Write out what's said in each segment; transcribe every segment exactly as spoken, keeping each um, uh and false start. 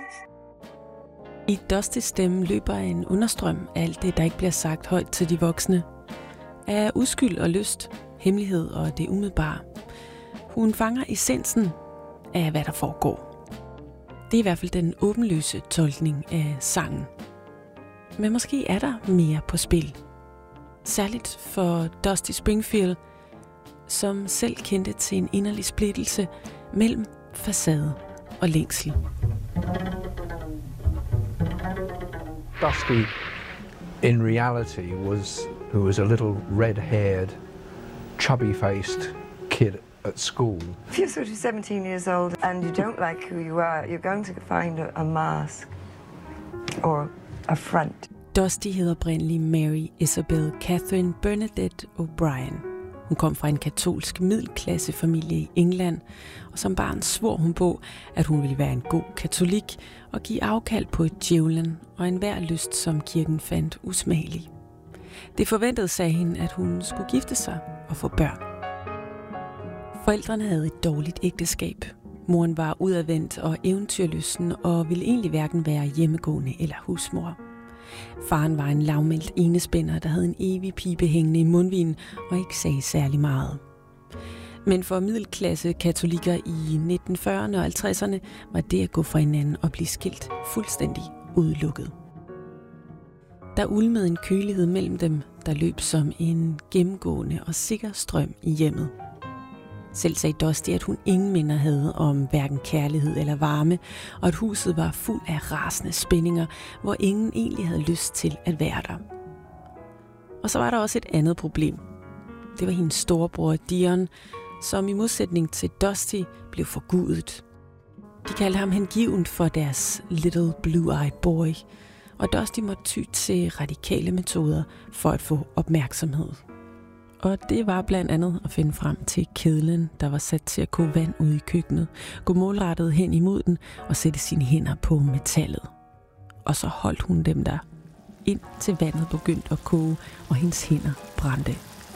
I Dustys stemme løber en understrøm af alt det, der ikke bliver sagt højt til de voksne. Af uskyld og lyst, hemmelighed og det umiddelbare. Hun fanger essensen af, hvad der foregår. Det er i hvert fald den åbenløse tolkning af sangen. Men måske er der mere på spil. Særligt for Dusty Springfield, som selv kendte til en inderlig splittelse mellem facade og længsel. Dusty, in reality, was who was a little red-haired, chubby-faced kid at school. If you're sort of seventeen years old and you don't like who you are, you're going to find a, a mask or a front. Dusty hedder oprindelig Mary Isabel Catherine Bernadette O'Brien. Hun kom fra en katolsk middelklassefamilie i England, og som barn svor hun på, at hun ville være en god katolik og give afkald på djævlen og enhver lyst, som kirken fandt usmagelig. Det forventede sig hende, at hun skulle gifte sig og få børn. Forældrene havde et dårligt ægteskab. Moren var udadvendt og eventyrlysten og ville egentlig hverken være hjemmegående eller husmor. Faren var en lavmældt enespænder, der havde en evig pibe hængende i mundvigen og ikke sagde særlig meget. Men for middelklasse katolikker i nitten fyrrerne og halvtredserne var det at gå fra hinanden og blive skilt fuldstændig udelukket. Der ulmede en kølighed mellem dem, der løb som en gennemgående og sikker strøm i hjemmet. Selv sagde Dusty, at hun ingen minder havde om hverken kærlighed eller varme, og at huset var fuld af rasende spændinger, hvor ingen egentlig havde lyst til at være der. Og så var der også et andet problem. Det var hendes storebror Dion, som i modsætning til Dusty blev forgudet. De kaldte ham hengivent for deres little blue-eyed boy, og Dusty måtte ty til radikale metoder for at få opmærksomhed. Og det var blandt andet at finde frem til kedlen, der var sat til at koge vand ude i køkkenet, gå målrettet hen imod den og sætte sine hænder på metallet. Og så holdt hun dem der, ind til vandet begyndte at koge, og hendes hænder brændte.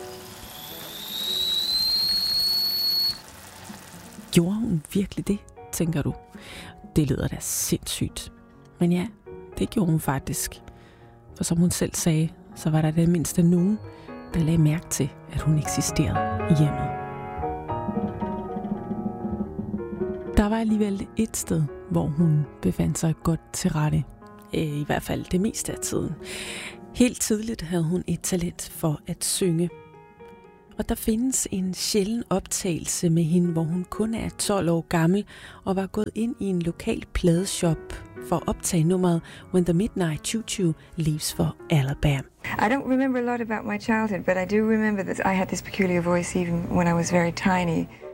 Gjorde hun virkelig det, tænker du? Det lyder da sindssygt. Men ja, det gjorde hun faktisk. For som hun selv sagde, så var der det mindste nogen, der lagde mærke til, at hun eksisterede i hjemmet. Der var alligevel et sted, hvor hun befandt sig godt til rette. I hvert fald det meste af tiden. Helt tidligt havde hun et talent for at synge. Og der findes en sjælden optagelse med hende, hvor hun kun er tolv år gammel og var gået ind i en lokal pladeshop for at optage nummeret When the Midnight Choo Choo Leaves for Alabama. I don't remember a lot about my childhood, but I do remember that I had this peculiar voice even when I was very tiny.